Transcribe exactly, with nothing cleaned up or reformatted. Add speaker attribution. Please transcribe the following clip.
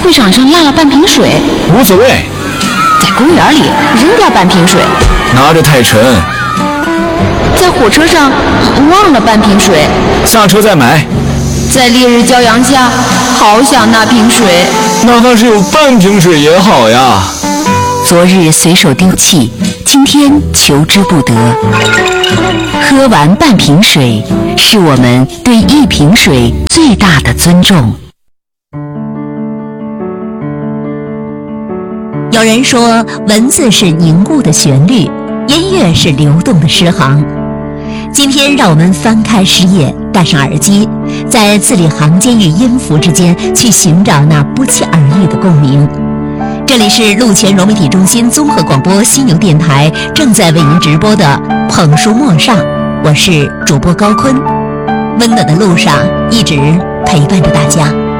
Speaker 1: 会场上落了半瓶水，
Speaker 2: 无所谓。
Speaker 1: 在公园里扔掉半瓶水，
Speaker 2: 拿着太沉。
Speaker 1: 在火车上忘了半瓶水，
Speaker 2: 下车再买。
Speaker 1: 在烈日骄阳下，好想那瓶水，
Speaker 2: 哪怕是有半瓶水也好呀。
Speaker 3: 昨日随手丢弃，今天求之不得。喝完半瓶水，是我们对一瓶水最大的尊重。
Speaker 4: 有人说，文字是凝固的旋律，音乐是流动的诗行。今天让我们翻开诗页，戴上耳机，在字里行间与音符之间去寻找那不期而遇的共鸣。这里是路前融媒体中心综合广播犀牛电台正在为您直播的捧书陌上，我是主播高坤，温暖的路上一直陪伴着大家。